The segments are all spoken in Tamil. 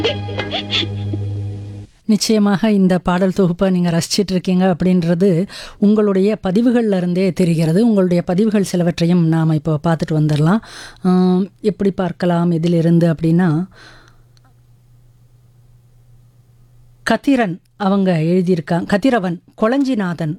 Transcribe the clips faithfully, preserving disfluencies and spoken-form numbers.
நிச்சயமாக இந்த பாடல் தொகுப்பை நீங்கள் ரசிச்சிட்டு இருக்கீங்க அப்படின்றது உங்களுடைய பதிவுகள்ல இருந்தே தெரிகிறது. உங்களுடைய பதிவுகள் சிலவற்றையும் நாம் இப்போ பார்த்துட்டு வந்துடலாம். ஆம், எப்படி பார்க்கலாம் இதிலிருந்து அப்படின்னா, கதிரன் அவங்க எழுதியிருக்காங்க. கதிரவன் கொளஞ்சிநாதன்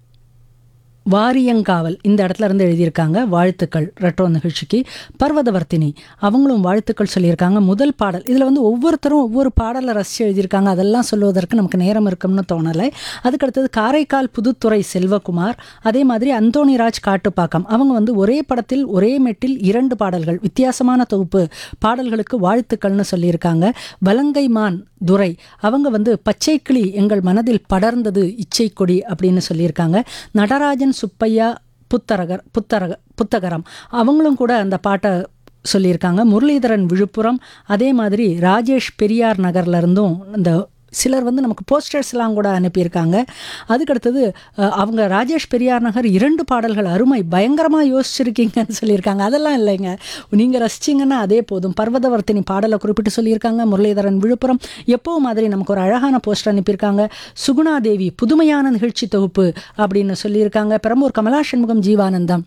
வாரியங்காவல் இந்த இடத்துல இருந்து எழுதியிருக்காங்க. வாழ்த்துக்கள் ரெட்ரோ நிகழ்ச்சிக்கு. பர்வதவர்த்தினி அவங்களும் வாழ்த்துக்கள் சொல்லியிருக்காங்க. முதல் பாடல் இதில் வந்து ஒவ்வொருத்தரும் ஒவ்வொரு பாடலை ரசித்து எழுதியிருக்காங்க. அதெல்லாம் சொல்லுவதற்கு நமக்கு நேரம் இருக்கும்னு தோணலை. அதுக்கடுத்தது காரைக்கால் புதுத்துறை செல்வகுமார், அதே மாதிரி அந்தோணிராஜ் காட்டுப்பாக்கம் அவங்க வந்து ஒரே படத்தில் ஒரே மெட்டில் இரண்டு பாடல்கள், வித்தியாசமான தொகுப்பு பாடல்களுக்கு வாழ்த்துக்கள்னு சொல்லியிருக்காங்க. வலங்கைமான் துரை அவங்க வந்து பச்சைக்கிளி எங்கள் மனதில் படர்ந்தது இச்சை கொடி அப்படின்னு சொல்லியிருக்காங்க. நடராஜன் சுப்பையா புத்தரகர் புத்தரக புத்தகரம் அவங்களும் கூட அந்த பாட்டை சொல்லியிருக்காங்க. முரளிதரன் விழுப்புரம், அதே மாதிரி ராஜேஷ் பெரியார் நகர்ல இருந்தும் இந்த சிலர் வந்து நமக்கு போஸ்டர்ஸ்லாம் கூட அனுப்பியிருக்காங்க. அதுக்கடுத்தது அஹ், அவங்க ராஜேஷ் பெரியார் நகர் இரண்டு பாடல்கள் அருமை, பயங்கரமாக யோசிச்சிருக்கீங்கன்னு சொல்லியிருக்காங்க. அதெல்லாம் இல்லைங்க, நீங்கள் ரசிச்சிங்கன்னா அதே போதும். பர்வதவர்த்தினி பாடலை குறிப்பிட்டு சொல்லியிருக்காங்க. முரளிதரன் விழுப்புரம் எப்பவும் மாதிரி நமக்கு ஒரு அழகான போஸ்டர் அனுப்பியிருக்காங்க. சுகுணாதேவி புதுமையான நிகழ்ச்சி தொகுப்பு அப்படின்னு சொல்லியிருக்காங்க. Perambur Kamala Shanmugam Jeevanandam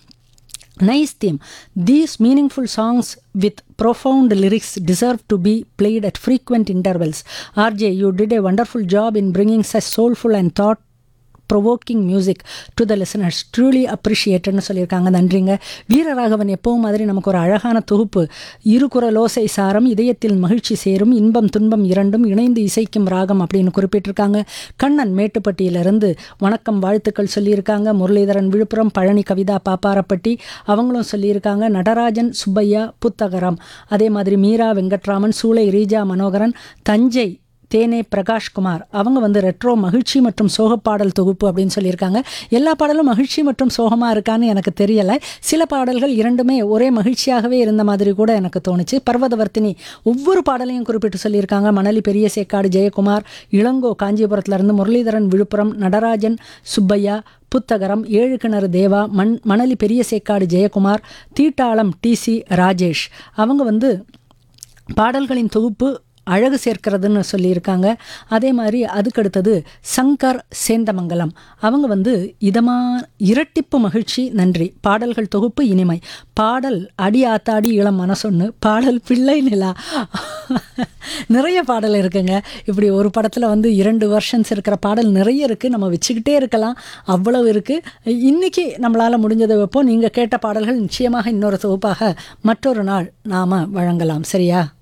nice theme. These meaningful songs with profound lyrics deserve to be played at frequent intervals. R J, you did a wonderful job in bringing such soulful and thought provoking music to the listeners. Truly appreciated னு சொல்லியிருக்காங்க. நன்றிங்க. வீரராகவன் எப்பவும் மாதிரி நமக்கு ஒரு அழகான தொகுப்பு. இருகுரலோசை சாரம் இதயத்தில் மகிழ்ச்சி சேரும் இன்பம் துன்பம் இரண்டும் இணைந்து இசைக்கும் ராகம் அப்படின்னு குறிப்பிட்டிருக்காங்க. கண்ணன் மேட்டுப்பட்டியிலிருந்து வணக்கம் வாழ்த்துக்கள் சொல்லியிருக்காங்க. முரளிதரன் விழுப்புரம், பழனி கவிதா பாப்பாரப்பட்டி அவங்களும் சொல்லியிருக்காங்க. நடராஜன் சுப்பையா புத்தகரம், அதே மாதிரி மீரா வெங்கட்ராமன், சூளை ரீஜா மனோகரன், தஞ்சை தேனே பிரகாஷ்குமார் அவங்க வந்து ரெட்ரோ மகிழ்ச்சி மற்றும் சோக பாடல் தொகுப்பு அப்படின்னு சொல்லியிருக்காங்க. எல்லா பாடலும் மகிழ்ச்சி மற்றும் சோகமாக இருக்கான்னு எனக்கு தெரியலை. சில பாடல்கள் இரண்டுமே ஒரே மகிழ்ச்சியாகவே இருந்த மாதிரி கூட எனக்கு தோணுச்சு. பர்வதவர்த்தினி ஒவ்வொரு பாடலையும் குறிப்பிட்டு சொல்லியிருக்காங்க. மணலி பெரிய சேக்காடு ஜெயக்குமார், இளங்கோ காஞ்சிபுரத்துலேருந்து, முரளிதரன் விழுப்புரம், நடராஜன் சுப்பையா புத்தகரம், ஏழு கிணறு தேவா, மண் மணலி பெரிய சேக்காடு ஜெயக்குமார், தீட்டாளம் டிசி ராஜேஷ் அவங்க வந்து பாடல்களின் தொகுப்பு அழகு சேர்க்கிறதுன்னு சொல்லியிருக்காங்க. அதே மாதிரி அதுக்கடுத்தது சங்கர் சேந்தமங்கலம் அவங்க வந்து இதமா இரட்டிப்பு மகிழ்ச்சி நன்றி, பாடல்கள் தொகுப்பு இனிமை, பாடல் அடி ஆத்தாடி இளம் மனசொன்னு, பாடல் பிள்ளை நிலா நிறைய பாடல் இருக்குங்க. இப்படி ஒரு படத்தில் வந்து இரண்டு வெர்ஷன்ஸ் இருக்கிற பாடல் நிறைய இருக்குது. நம்ம வச்சுக்கிட்டே இருக்கலாம், அவ்வளவு இருக்குது. இன்றைக்கி நம்மளால் முடிஞ்சதை வைப்போம். நீங்கள் கேட்ட பாடல்கள் நிச்சயமாக இன்னொரு தொகுப்பாக மற்றொரு நாள் நாம் வழங்கலாம். சரியா?